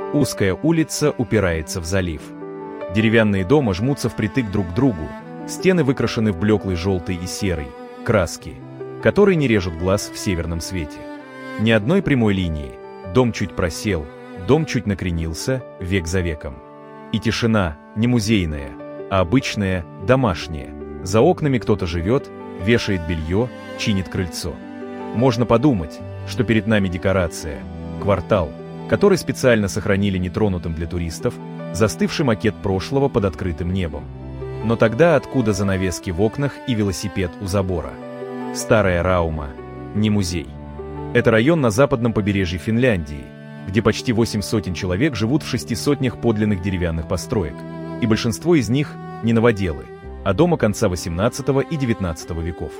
Узкая улица упирается в залив. Деревянные дома жмутся впритык друг к другу, стены выкрашены в блеклый желтый и серый, краски, которые не режут глаз в северном свете. Ни одной прямой линии, дом чуть просел, дом чуть накренился, век за веком. И тишина не музейная, а обычная, домашняя. За окнами кто-то живет, вешает белье, чинит крыльцо. Можно подумать, что перед нами декорация, квартал, который специально сохранили нетронутым для туристов, застывший макет прошлого под открытым небом. Но тогда откуда занавески в окнах и велосипед у забора? Старая Раума, не музей. Это район на западном побережье Финляндии, где почти 8 сотен человек живут в 6 сотнях подлинных деревянных построек, и большинство из них не новоделы, а дома конца 18 и 19 веков.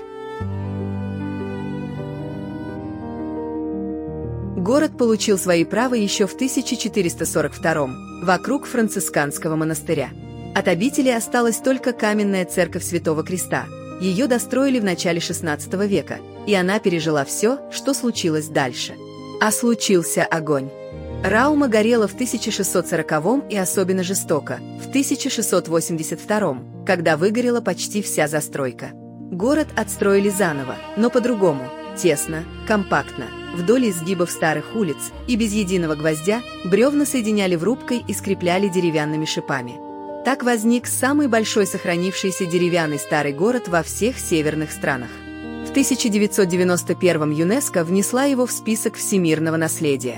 Город получил свои права еще в 1442 вокруг францисканского монастыря. От обители осталась только каменная церковь Святого Креста. Ее достроили в начале XVI века, и она пережила все, что случилось дальше. А случился огонь. Раума горела в 1640 и особенно жестоко, в 1682, когда выгорела почти вся застройка. Город отстроили заново, но по-другому, тесно, компактно, вдоль изгибов старых улиц, и без единого гвоздя бревна соединяли врубкой и скрепляли деревянными шипами. Так возник самый большой сохранившийся деревянный старый город во всех северных странах. В 1991 ЮНЕСКО внесла его в список всемирного наследия.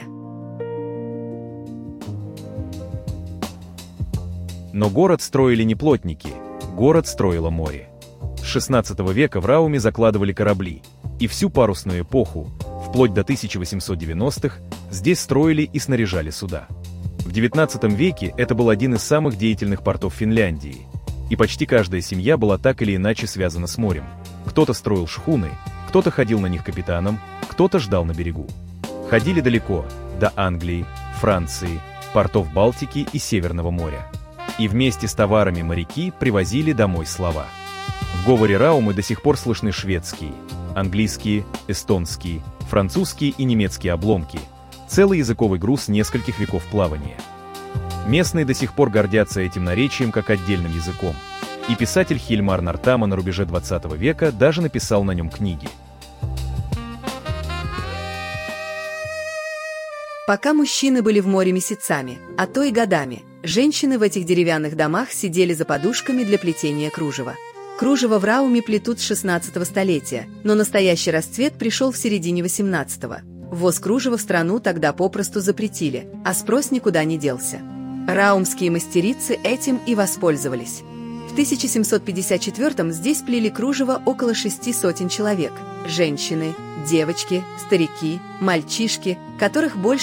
Но город строили не плотники, город строило море. С XVI века в Рауме закладывали корабли, и всю парусную эпоху, вплоть до 1890-х, здесь строили и снаряжали суда. В XIX веке это был один из самых деятельных портов Финляндии, и почти каждая семья была так или иначе связана с морем. Кто-то строил шхуны, кто-то ходил на них капитаном, кто-то ждал на берегу. Ходили далеко, до Англии, Франции, портов Балтики и Северного моря. И вместе с товарами моряки привозили домой слова. В говоре Раумы до сих пор слышны шведские, английские, эстонские, французские и немецкие обломки, целый языковый груз нескольких веков плавания. Местные до сих пор гордятся этим наречием как отдельным языком, и писатель Хильмар Нортама на рубеже 20 века даже написал на нем книги. Пока мужчины были в море месяцами, а то и годами, женщины в этих деревянных домах сидели за подушками для плетения кружева. Кружево в Рауме плетут с 16 столетия, но настоящий расцвет пришел в середине 18-го. Ввоз кружева в страну тогда попросту запретили, а спрос никуда не делся. Раумские мастерицы этим и воспользовались. В 1754-м здесь плели кружево около 6 сотен человек – женщины, девочки, старики, мальчишки, которых больше